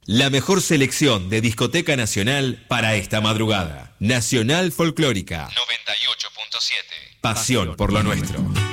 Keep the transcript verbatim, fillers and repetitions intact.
La mejor selección de discoteca nacional para esta madrugada. Nacional Folclórica. noventa y ocho punto siete. Pasión por lo nuestro.